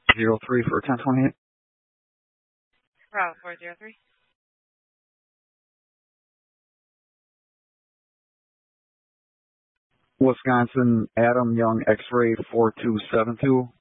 03 for 1028. Bravo 403. Wisconsin, Adam Young, X-ray 4272.